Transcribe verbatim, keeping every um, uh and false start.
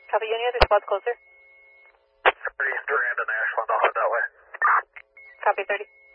Copy, any other spots closer? thirty, Durand and Ashland, I'll head that way. Copy, thirty.